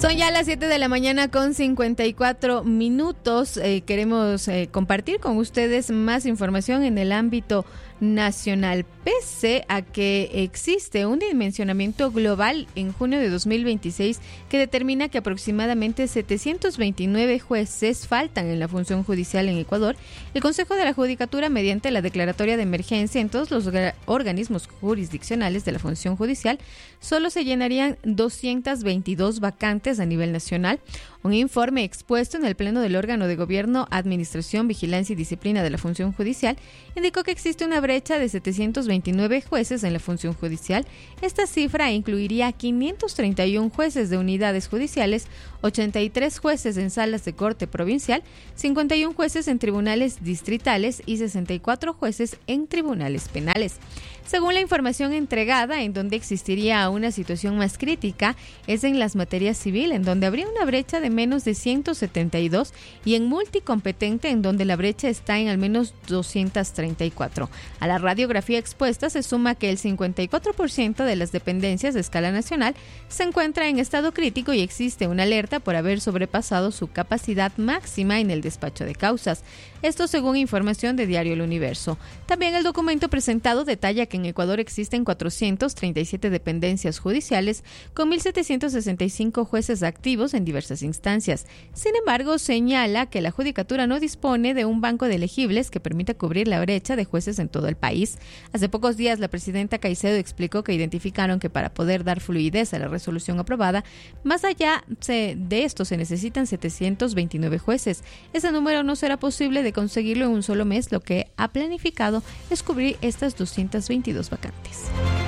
Son ya las 7 de la mañana con 54 minutos. Queremos compartir con ustedes más información en el ámbito nacional. Pese a que existe un dimensionamiento global en junio de 2026 que determina que aproximadamente 729 jueces faltan en la función judicial en Ecuador, el Consejo de la Judicatura, mediante la declaratoria de emergencia en todos los organismos jurisdiccionales de la función judicial, solo se llenarían 222 vacantes a nivel nacional. Un informe expuesto en el Pleno del órgano de Gobierno, Administración, Vigilancia y Disciplina de la Función Judicial indicó que existe una brecha de 729 jueces en la función judicial. Esta cifra incluiría 531 jueces de unidades judiciales, 83 jueces en salas de corte provincial, 51 jueces en tribunales distritales y 64 jueces en tribunales penales. Según la información entregada, en donde existiría una situación más crítica es en las materias civil, en donde habría una brecha de menos de 172, y en multicompetente, en donde la brecha está en al menos 234. A la radiografía expuesta se suma que el 54% de las dependencias de escala nacional se encuentra en estado crítico y existe una alerta por haber sobrepasado su capacidad máxima en el despacho de causas. Esto según información de Diario El Universo. También el documento presentado detalla que en Ecuador existen 437 dependencias judiciales con 1.765 jueces activos en diversas instancias. Sin embargo, señala que la Judicatura no dispone de un banco de elegibles que permita cubrir la brecha de jueces en todo el país. Hace pocos días, la presidenta Caicedo explicó que identificaron que para poder dar fluidez a la resolución aprobada, más allá de esto se necesitan 729 jueces. Ese número no será posible de conseguirlo en un solo mes. Lo que ha planificado es cubrir estas 222 vacantes.